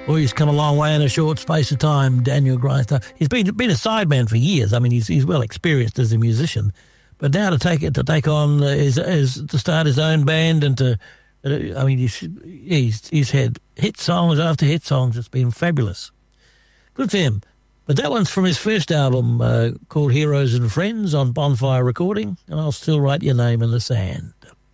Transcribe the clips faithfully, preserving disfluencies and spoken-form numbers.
Well, he's come a long way in a short space of time, Daniel Grindstone. He's been been a sideman for years. I mean, he's he's well experienced as a musician, but now to take it to take on uh, his, his to start his own band and to, uh, I mean, he's, he's he's had hit songs after hit songs. It's been fabulous. Good for him. But that one's from his first album uh, called Heroes and Friends on Bonfire Recording, and I'll still write your name in the sand.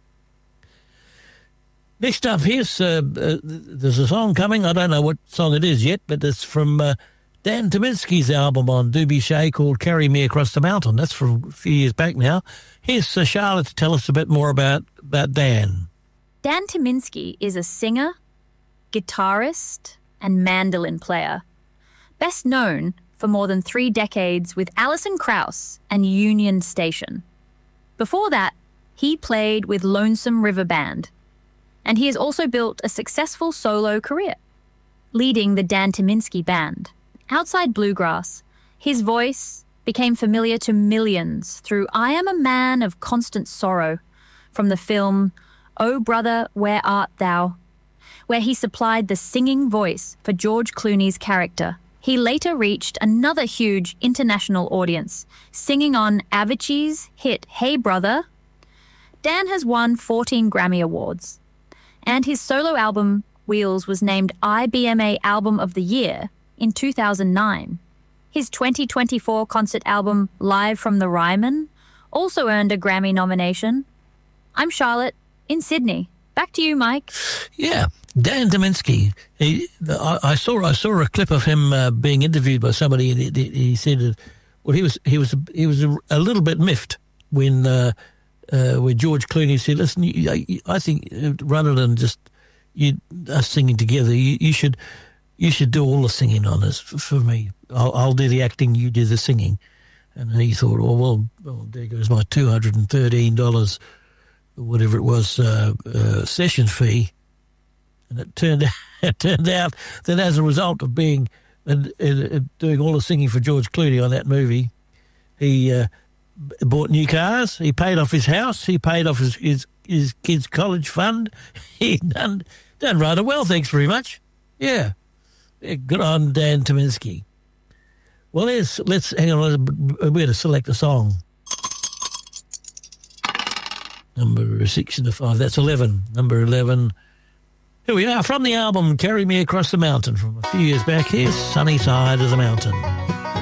Next up, here's uh, uh, there's a song coming. I don't know what song it is yet, but it's from uh, Dan Tyminski's album on Doobie Shay called Carry Me Across the Mountain. That's from a few years back now. Here's uh, Charlotte to tell us a bit more about, about Dan. Dan Tyminski is a singer, guitarist, and mandolin player. Best known for more than three decades with Alison Krauss and Union Station. Before that, he played with Lonesome River Band. And he has also built a successful solo career, leading the Dan Tyminski Band. Outside bluegrass, his voice became familiar to millions through I Am a Man of Constant Sorrow from the film Oh Brother, Where Art Thou?, where he supplied the singing voice for George Clooney's character. He later reached another huge international audience, singing on Avicii's hit Hey Brother. Dan has won fourteen Grammy Awards. And his solo album, Wheels, was named I B M A Album of the Year in two thousand nine. His twenty twenty-four concert album, Live from the Ryman, also earned a Grammy nomination. I'm Charlotte, in Sydney. Back to you, Mike. Yeah, Dan Tyminski. He, I, I saw I saw a clip of him uh, being interviewed by somebody, and he, he said, uh, well, he was he was he was a, a little bit miffed when. Uh, Uh, where George Clooney said, listen, you, I, I think uh, rather than just you us singing together, you, you should you should do all the singing on this for, for me. I'll, I'll do the acting, you do the singing. And he thought, oh, well, well there goes my two hundred thirteen dollars, whatever it was, uh, uh, session fee. And it turned, it turned out that as a result of being uh, uh, doing all the singing for George Clooney on that movie, he... Uh, bought new cars, he paid off his house, he paid off his, his, his kids' college fund. He done, done rather well, thanks very much. Yeah. yeah good on Dan Tyminski. Well, let's, let's hang on, we're going to select a song. Number six and a five, that's eleven. Number eleven. Here we are, from the album Carry Me Across the Mountain from a few years back. Here's Sunny Side of the Mountain.